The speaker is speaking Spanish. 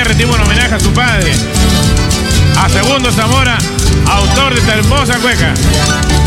rendimos un homenaje a su padre, a Segundo Zamora, autor de esta hermosa cueca.